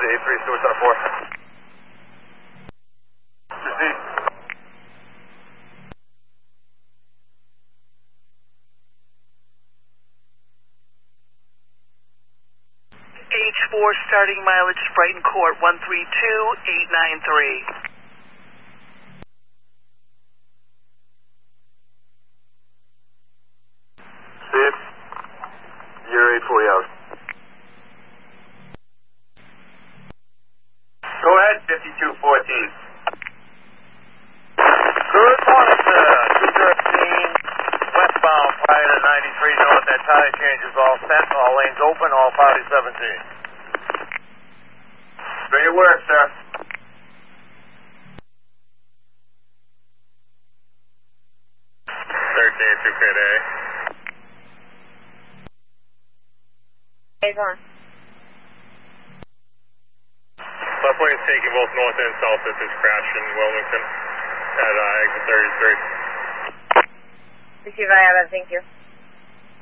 to 83, suicide 4. Proceed. H4 starting mileage Brighton Court 132893. 840 hours. Go ahead, 5214. Good morning, sir. 213 westbound prior to 93. Know that tire change is all set. All lanes open. All parties 17. Great work, sir. To Pit A. Hey, on. Left lane is taking both north and south at this crash in Wilmington at exit 33. Receive, I have it, thank you.